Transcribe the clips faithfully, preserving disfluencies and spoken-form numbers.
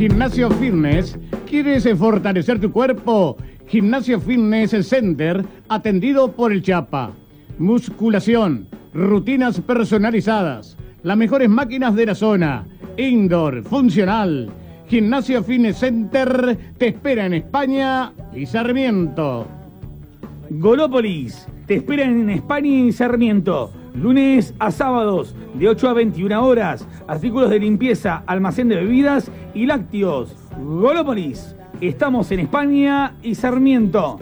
Gimnasio Fitness. ¿Quieres fortalecer tu cuerpo? Gimnasio Fitness Center, atendido por el Chapa. Musculación, rutinas personalizadas, las mejores máquinas de la zona, indoor, funcional. Gimnasio Fitness Center te espera en España y Sarmiento. Golópolis te espera en España y Sarmiento. Lunes a sábados de ocho a veintiuna horas. Artículos de limpieza, almacén de bebidas y lácteos. Golópolis. Estamos en España y Sarmiento.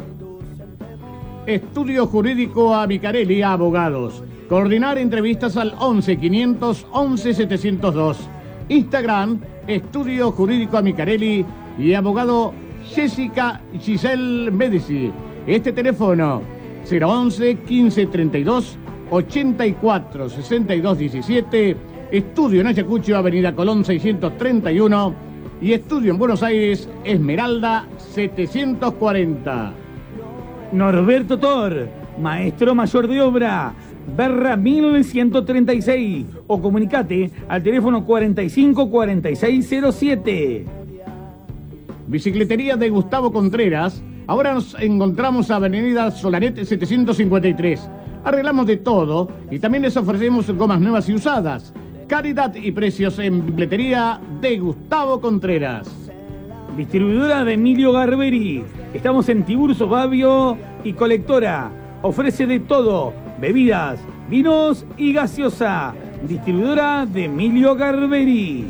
Estudio Jurídico Amicarelli Abogados. Coordinar entrevistas al once quinientos once setecientos dos. Instagram, Estudio Jurídico Amicarelli y abogado Jessica Giselle Medici. Este teléfono cero once quince treinta y dos ochenta y cuatro sesenta y dos diecisiete. Estudio en Ayacucho, Avenida Colón seiscientos treinta y uno. Y estudio en Buenos Aires, Esmeralda setecientos cuarenta. Norberto Tor, maestro mayor de obra, Berra mil ciento treinta y seis, o comunicate al teléfono cuarenta y cinco cuarenta y seis cero siete. Bicicletería de Gustavo Contreras. Ahora nos encontramos a Avenida Solaret setecientos cincuenta y tres. Arreglamos de todo y también les ofrecemos gomas nuevas y usadas. Calidad y precios en bicicletería de Gustavo Contreras. Distribuidora de Emilio Garberi. Estamos en Tiburcio, Babio y Colectora. Ofrece de todo: bebidas, vinos y gaseosa. Distribuidora de Emilio Garberi.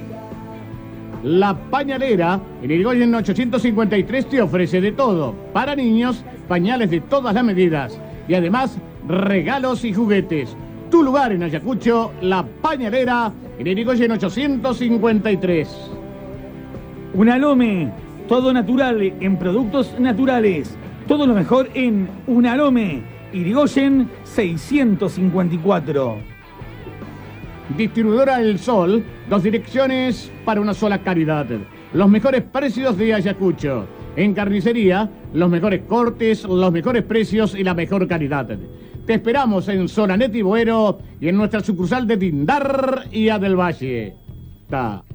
La Pañalera, en Irigoyen ochocientos cincuenta y tres, te ofrece de todo. Para niños, pañales de todas las medidas. Y además, regalos y juguetes. Tu lugar en Ayacucho, La Pañalera, en Irigoyen ochocientos cincuenta y tres. Unalome, todo natural en productos naturales. Todo lo mejor en Unalome, Irigoyen seiscientos cincuenta y cuatro. Distribuidora El Sol, dos direcciones para una sola calidad. Los mejores precios de Ayacucho. En carnicería, los mejores cortes, los mejores precios y la mejor calidad. Te esperamos en Zona Neti Boero y en nuestra sucursal de Tindar y A del Valle. Ta.